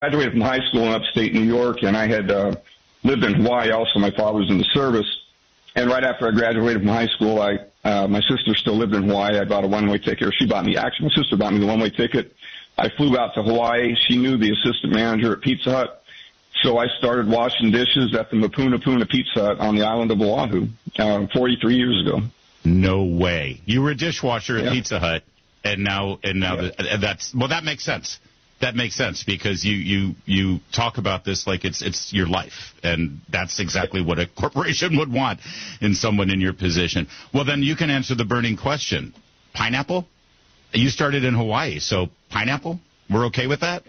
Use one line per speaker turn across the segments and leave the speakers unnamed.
graduated from high school in upstate New York, and I had lived in Hawaii also. My father was in the service. And right after I graduated from high school, my sister still lived in Hawaii. I bought a one-way ticket, or she bought me, actually my sister bought me the one-way ticket. I flew out to Hawaii. She knew the assistant manager at Pizza Hut. So I started washing dishes at the Mapuna Puna Pizza Hut on the island of Oahu 43 years ago.
No way. You were a dishwasher at Pizza Hut, and now that makes sense. That makes sense because you talk about this like it's your life, and that's exactly what a corporation would want in someone in your position. Well, then you can answer the burning question. Pineapple? You started in Hawaii, so pineapple? We're okay with that?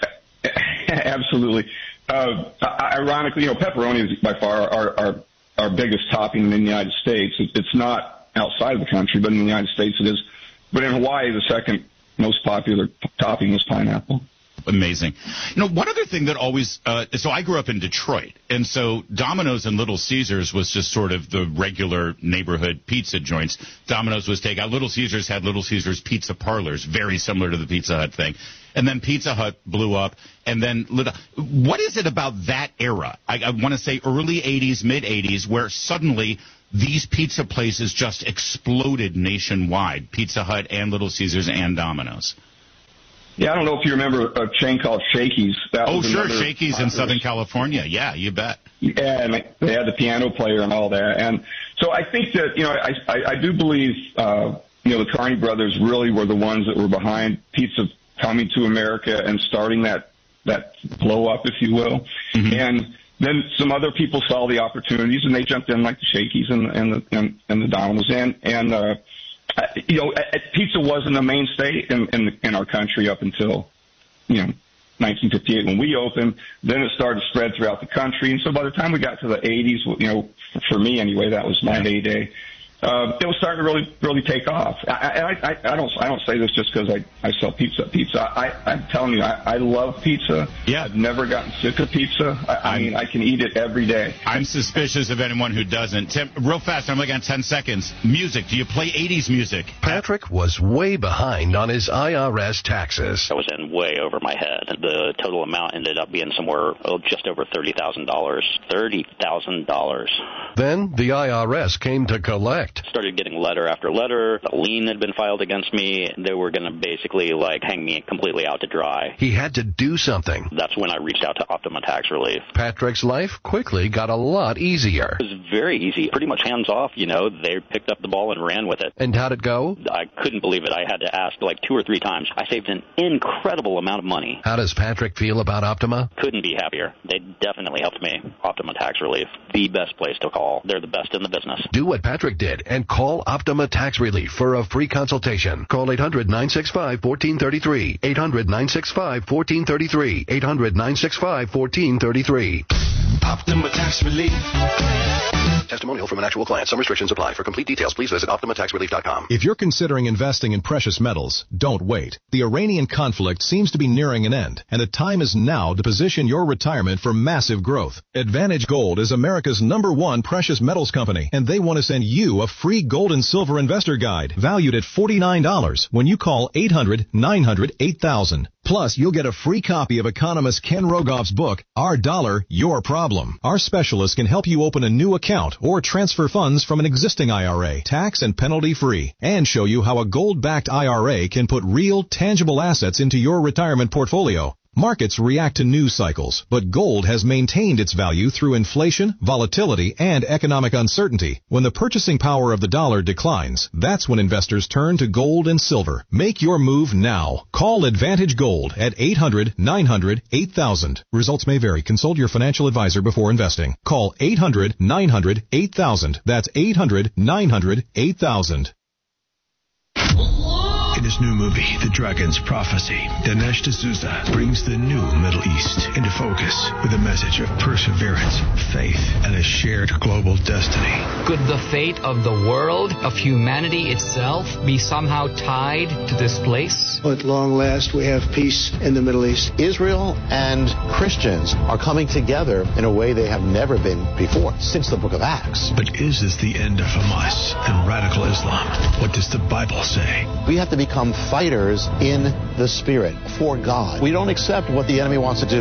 Absolutely. Ironically, pepperoni is by far our biggest topping in the United States. It's not outside of the country, but in the United States it is. But in Hawaii, the second most popular topping is pineapple.
Amazing. One other thing that always, so I grew up in Detroit, and so Domino's and Little Caesars was just sort of the regular neighborhood pizza joints. Domino's was takeout. Little Caesars had Little Caesars pizza parlors, very similar to the Pizza Hut thing. And then Pizza Hut blew up, and then what is it about that era? I want to say early 80s, mid 80s, where suddenly these pizza places just exploded nationwide, Pizza Hut and Little Caesars and Domino's.
Yeah, I don't know if you remember a chain called Shakey's.
Sure, Shakey's in Southern California. Yeah, you bet.
Yeah, and they had the piano player and all that. And so I think that, I do believe, the Carney brothers really were the ones that were behind pizza coming to America and starting that blow up, if you will. Mm-hmm. And then some other people saw the opportunities and they jumped in, like the Shakey's and the Domino's. And pizza wasn't a mainstay in our country up until, 1958 when we opened. Then it started to spread throughout the country. And so by the time we got to the 80s, for me anyway, that was my heyday. It was starting to really take off. I don't say this just because I sell pizza. I'm telling you, I love pizza.
Yeah.
I've never gotten sick of pizza. I can eat it every day.
I'm suspicious of anyone who doesn't. Tim, real fast, I'm looking at 10 seconds. Music. Do you play 80s music?
Patrick was way behind on his IRS taxes.
I was in way over my head. The total amount ended up being somewhere just over $30,000. $30,000.
Then the IRS came to collect.
Started getting letter after letter. A lien had been filed against me. They were going to basically hang me completely out to dry.
He had to do something.
That's when I reached out to Optima Tax Relief.
Patrick's life quickly got a lot easier.
It was very easy. Pretty much hands off, They picked up the ball and ran with it.
And how'd it go?
I couldn't believe it. I had to ask 2 or 3 times. I saved an incredible amount of money.
How does Patrick feel about Optima?
Couldn't be happier. They definitely helped me. Optima Tax Relief. The best place to call. They're the best in the business.
Do what Patrick did and call Optima Tax Relief for a free consultation. Call 800-965-1433. 800-965-1433. 800-965-1433.
Optima Tax Relief.
Testimonial from an actual client. Some restrictions apply. For complete details, please visit OptimaTaxRelief.com.
If you're considering investing in precious metals, don't wait. The Iranian conflict seems to be nearing an end, and the time is now to position your retirement for massive growth. Advantage Gold is America's #1 precious metals company, and they want to send you a free gold and silver investor guide valued at $49 when you call 800-900-8000. Plus, you'll get a free copy of economist Ken Rogoff's book, Our Dollar, Your Problem. Our specialists can help you open a new account or transfer funds from an existing IRA, tax and penalty free, and show you how a gold-backed IRA can put real, tangible assets into your retirement portfolio. Markets react to news cycles, but gold has maintained its value through inflation, volatility, and economic uncertainty. When the purchasing power of the dollar declines, that's when investors turn to gold and silver. Make your move now. Call Advantage Gold at 800-900-8000. Results may vary. Consult your financial advisor before investing. Call 800-900-8000. That's 800-900-8000.
In his new movie, The Dragon's Prophecy, Dinesh D'Souza brings the new Middle East into focus with a message of perseverance, faith, and a shared global destiny.
Could the fate of the world, of humanity itself, be somehow tied to this place?
At long last, we have peace in the Middle East.
Israel and Christians are coming together in a way they have never been before, since the book of Acts.
But is this the end of Hamas and radical Islam? What does the Bible say?
We have to become fighters in the Spirit for God. We don't accept what the enemy wants to do.